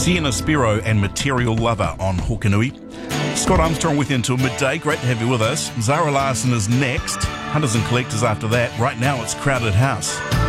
Sienna Spiro and Material Lover on Hokanui. Scott Armstrong with you until midday. Great to have you with us. Zara Larson is next. Hunters and Collectors after that. Right now it's Crowded House.